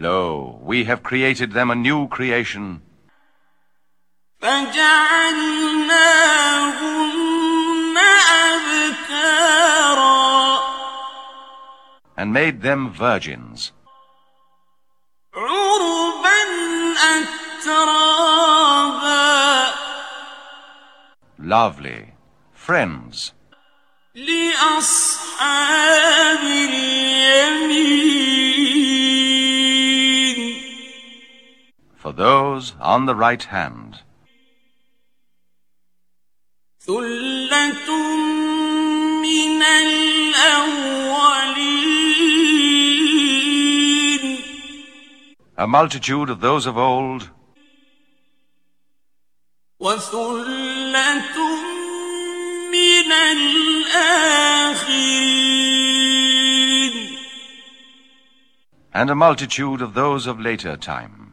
Lo, we have created them a new creation. فَجَعَلْنَاهُنَّ أَبْكَارًا And made them virgins. عُرُبًا أَتْرَابًا Lovely, friends. لِأَصْحَابِ الْيَمِينِ For those on the right hand. ثُلَّةٌ مِّنَ الْأَوَّلِينَ A multitude of those of old. وَثُلَّةٌ مِّنَ الْآخِرِينَ And a multitude of those of later time.